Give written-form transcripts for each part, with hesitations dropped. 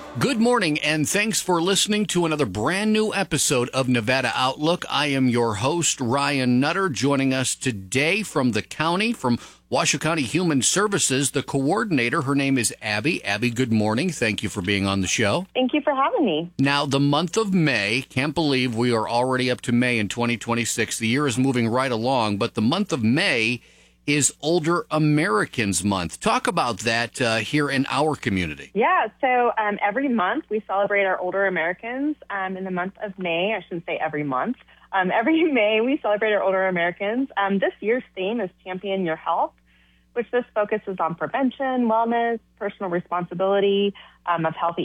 Good morning, and thanks for listening to another brand new episode of Nevada Outlook. I am your host, Ryan Nutter. Joining us today from the county, from Washoe County Human Services, the coordinator. Her name is Abby. Abby, good morning. Thank you for being on the show. Thank you for having me. Now, the month of May, can't believe we are already up to May in 2026. The year is moving right along, but the month of May is Older Americans Month. Talk about that here in our community. Yeah, so every month we celebrate our older Americans in the month of May. I shouldn't say every month. Every May we celebrate our older Americans. This year's theme is Champion Your Health, which this focuses on prevention, wellness, personal responsibility of healthy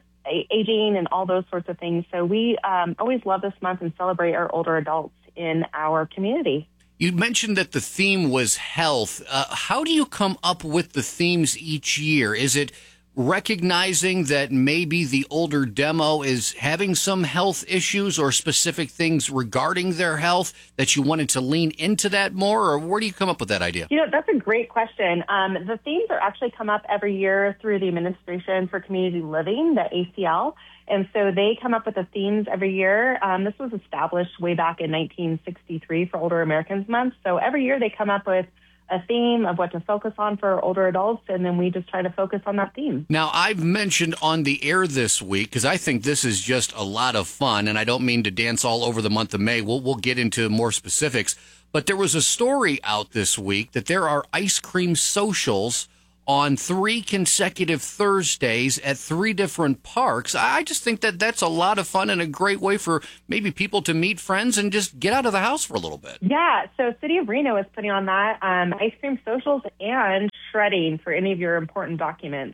aging and all those sorts of things. So we always love this month and celebrate our older adults in our community. You mentioned that the theme was health. How do you come up with the themes each year? Is it recognizing that maybe the older demo is having some health issues or specific things regarding their health that you wanted to lean into that more? Or where do you come up with that idea? You know, that's a great question. The themes are actually come up every year through the Administration for Community Living, the ACL. And so they come up with the themes every year. This was established way back in 1963 for Older Americans Month. So every year they come up with a theme of what to focus on for older adults, and then we just try to focus on that theme. Now, I've mentioned on the air this week, because I think this is just a lot of fun, and I don't mean to dance all over the month of May. We'll get into more specifics. But there was a story out this week that there are ice cream socials on 3 consecutive Thursdays at 3 different parks. I just think that that's a lot of fun and a great way for maybe people to meet friends and just get out of the house for a little bit. Yeah, so City of Reno is putting on that, ice cream socials and shredding for any of your important documents.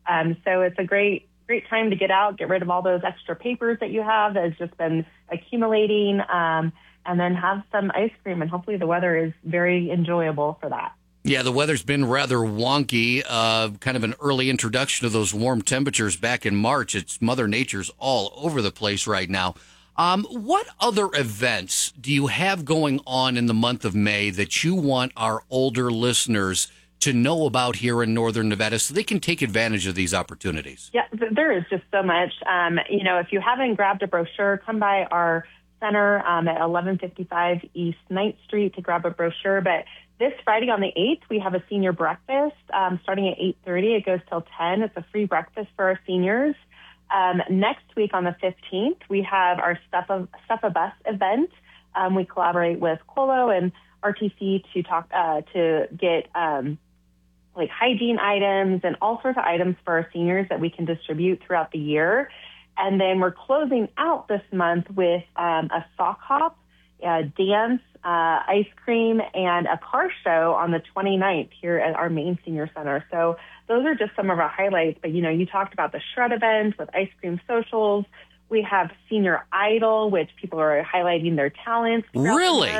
So it's a great time to get out, get rid of all those extra papers that you have that has just been accumulating, and then have some ice cream, and hopefully the weather is very enjoyable for that. Yeah, the weather's been rather wonky, kind of an early introduction to those warm temperatures back in March. It's Mother Nature's all over the place right now. What other events do you have going on in the month of May that you want our older listeners to know about here in Northern Nevada so they can take advantage of these opportunities? Yeah, there is just so much. If you haven't grabbed a brochure, come by our center at 1155 East 9th Street to grab a brochure. But this Friday on the 8th, we have a senior breakfast starting at 8:30. It goes till 10. It's a free breakfast for our seniors. Next week on the 15th, we have our Stuff a Bus event. We collaborate with Colo and RTC to talk to get like hygiene items and all sorts of items for our seniors that we can distribute throughout the year. And then we're closing out this month with a sock hop, dance, ice cream, and a car show on the 29th here at our main senior center. So those are just some of our highlights. But, you talked about the shred event with ice cream socials. We have Senior Idol, which people are highlighting their talents. Really?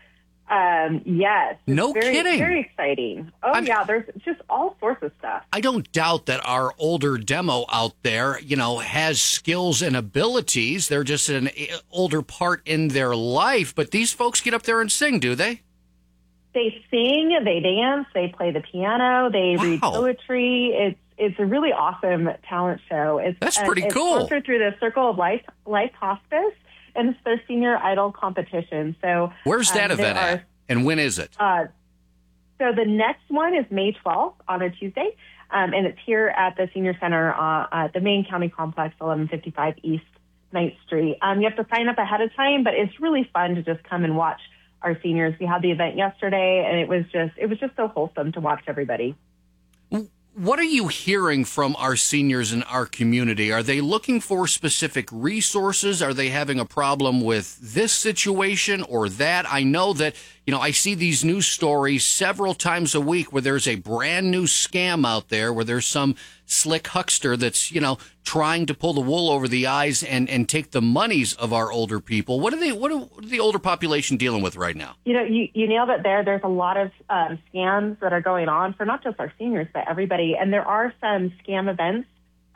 Yes. No kidding. Very exciting. There's just all sorts of stuff. I don't doubt that our older demo out there, has skills and abilities. They're just an older part in their life. But these folks get up there and sing, do they? They sing, they dance, they play the piano, they read poetry. It's a really awesome talent show. That's pretty cool. It's sponsored through the Circle of Life Hospice, and it's their Senior Idol competition. So where's that event at, and when is it? So the next one is May 12th on a Tuesday, and it's here at the Senior Center at the main county complex, 1155 East 9th Street. You have to sign up ahead of time, but it's really fun to just come and watch our seniors. We had the event yesterday, and it was just so wholesome to watch everybody. What are you hearing from our seniors in our community? Are they looking for specific resources? Are they having a problem with this situation or that? I know that, I see these news stories several times a week where there's a brand new scam out there where there's some slick huckster that's, trying to pull the wool over the eyes and take the monies of our older people. What are the older population dealing with right now? You nailed it there. There's a lot of scams that are going on for not just our seniors, but everybody. And there are some scam events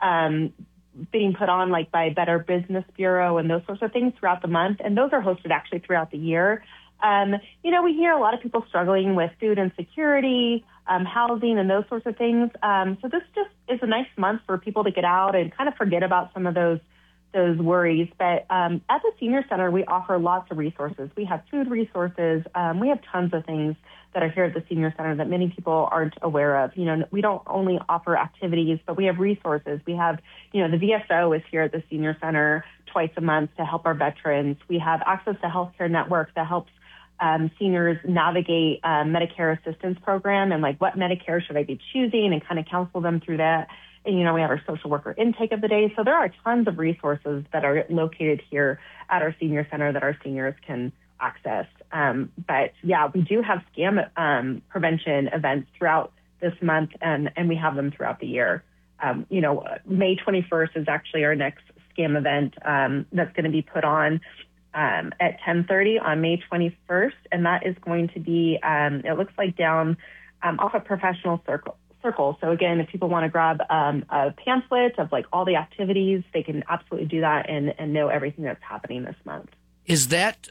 being put on like by Better Business Bureau and those sorts of things throughout the month. And those are hosted actually throughout the year. We hear a lot of people struggling with food insecurity, housing and those sorts of things. So this just is a nice month for people to get out and kind of forget about some of those worries. But at the Senior Center, we offer lots of resources. We have food resources. We have tons of things that are here at the Senior Center that many people aren't aware of. We don't only offer activities, but we have resources. We have, the VSO is here at the Senior Center twice a month to help our veterans. We have Access to Healthcare Network that helps seniors navigate Medicare assistance program and like what Medicare should I be choosing and kind of counsel them through that. And, we have our social worker intake of the day. So there are tons of resources that are located here at our Senior Center that our seniors can access. But yeah, we do have scam prevention events throughout this month, and we have them throughout the year. May 21st is actually our next scam event that's going to be put on at 10:30 on May 21st, and that is going to be, it looks like down off a Professional Circle. So again, if people want to grab a pamphlet of like all the activities, they can absolutely do that and know everything that's happening this month. Is that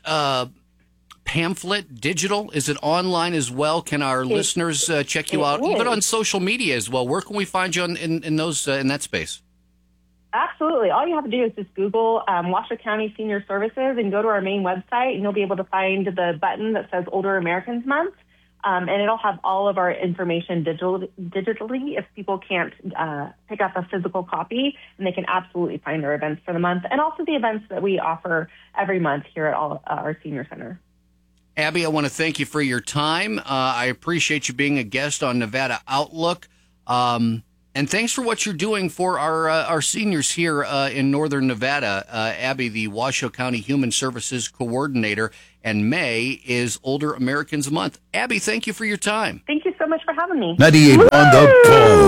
pamphlet digital? Is it online as well? Can our listeners check you out even on social media as well? Where can we find you in that space? Absolutely. All you have to do is just Google Washoe County Senior Services and go to our main website, and you'll be able to find the button that says Older Americans Month. And it'll have all of our information digitally if people can't pick up a physical copy, and they can absolutely find our events for the month and also the events that we offer every month here at our Senior Center. Abby, I want to thank you for your time. I appreciate you being a guest on Nevada Outlook. And thanks for what you're doing for our seniors here in Northern Nevada. Abby, the Washoe County Human Services Coordinator, and May is Older Americans Month. Abby, thank you for your time. Thank you so much for having me. 98 on the phone.